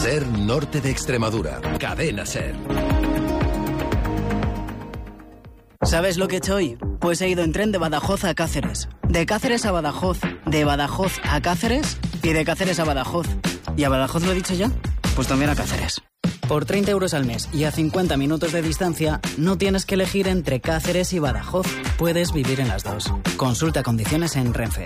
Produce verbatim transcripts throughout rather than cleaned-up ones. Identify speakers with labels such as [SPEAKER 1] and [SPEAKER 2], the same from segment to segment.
[SPEAKER 1] SER Norte de Extremadura. Cadena SER.
[SPEAKER 2] ¿Sabes lo que he hecho hoy? Pues he ido en tren de Badajoz a Cáceres. De Cáceres a Badajoz. De Badajoz a Cáceres. Y de Cáceres a Badajoz. ¿Y a Badajoz lo he dicho ya? Pues también a Cáceres. Por treinta euros al mes y a cincuenta minutos de distancia, no tienes que elegir entre Cáceres y Badajoz. Puedes vivir en las dos. Consulta condiciones en Renfe.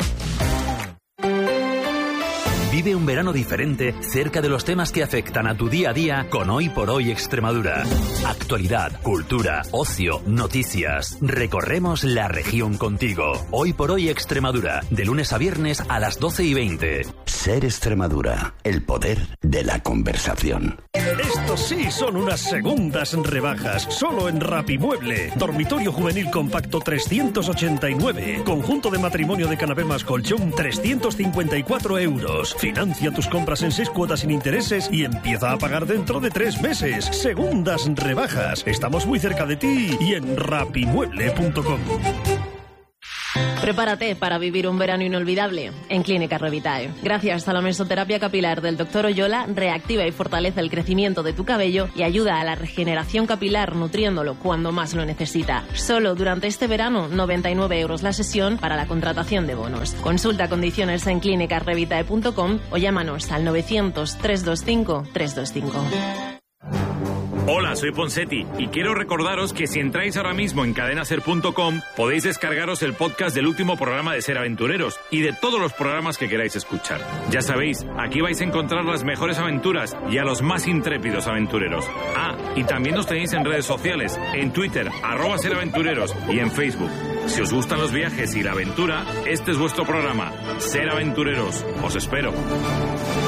[SPEAKER 3] Vive un verano diferente cerca de los temas que afectan a tu día a día con Hoy por Hoy Extremadura. Actualidad, cultura, ocio, noticias. Recorremos la región contigo. Hoy por Hoy Extremadura, de lunes a viernes a las doce y veinte.
[SPEAKER 4] SER Extremadura, el poder de la conversación.
[SPEAKER 5] Estos sí son unas segundas rebajas, solo en Rapimueble. Dormitorio juvenil compacto trescientos ochenta y nueve. Conjunto de matrimonio de canapé más colchón trescientos cincuenta y cuatro euros. Financia tus compras en seis cuotas sin intereses y empieza a pagar dentro de tres meses. Segundas rebajas. Estamos muy cerca de ti y en rapimueble punto com.
[SPEAKER 6] Prepárate para vivir un verano inolvidable en Clínica Revitae. Gracias a la mesoterapia capilar del doctor Oyola, reactiva y fortalece el crecimiento de tu cabello y ayuda a la regeneración capilar nutriéndolo cuando más lo necesita. Solo durante este verano, noventa y nueve euros la sesión para la contratación de bonos. Consulta condiciones en clínica revitae punto com o llámanos al novecientos, trescientos veinticinco, trescientos veinticinco.
[SPEAKER 7] Hola, soy Ponsetti y quiero recordaros que si entráis ahora mismo en cadena ser punto com podéis descargaros el podcast del último programa de Ser Aventureros y de todos los programas que queráis escuchar. Ya sabéis, aquí vais a encontrar las mejores aventuras y a los más intrépidos aventureros. Ah, y también nos tenéis en redes sociales, en Twitter, arroba Ser Aventureros y en Facebook. Si os gustan los viajes y la aventura, este es vuestro programa, Ser Aventureros. Os espero.